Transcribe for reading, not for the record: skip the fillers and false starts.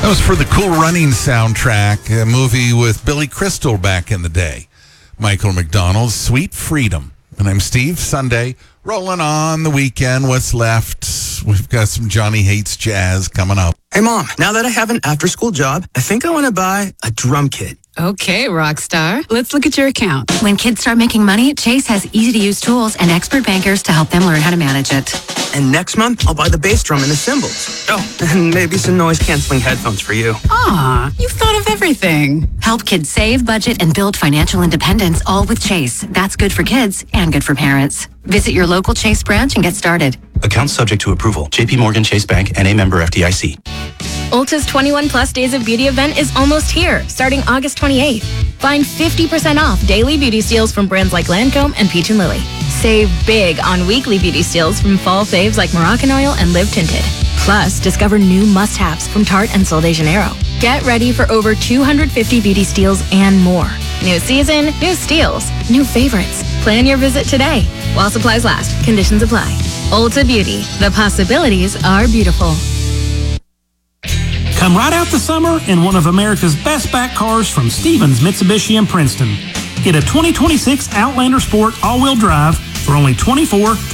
That was for the Cool Running soundtrack, a movie with Billy Crystal back in the day. Michael McDonald's Sweet Freedom. And I'm Steve. Sunday, rolling on the weekend. What's left? We've got some Johnny Hates Jazz coming up. Hey, Mom, now that I have an after-school job, I think I want to buy a drum kit. Okay, rock star. Let's look at your account. When kids start making money, Chase has easy-to-use tools and expert bankers to help them learn how to manage it. And next month, I'll buy the bass drum and the cymbals. Oh, and maybe some noise-canceling headphones for you. Aw, you've thought of everything. Help kids save, budget, and build financial independence, all with Chase. That's good for kids and good for parents. Visit your local Chase branch and get started. Account subject to approval. JP Morgan Chase Bank, N.A. member FDIC. Ulta's 21 Plus Days of Beauty event is almost here, starting August 28th. Find 50% off daily beauty steals from brands like Lancome and Peach & Lily. Save big on weekly beauty steals from fall faves like Moroccan Oil and Live Tinted. Plus, discover new must-haves from Tarte and Sol de Janeiro. Get ready for over 250 beauty steals and more. New season, new steals, new favorites. Plan your visit today while supplies last. Conditions apply. Ulta Beauty. The possibilities are beautiful. Come right out the summer in one of America's best back cars from Stevens Mitsubishi in Princeton. Get a 2026 Outlander Sport all-wheel drive for only $24,300.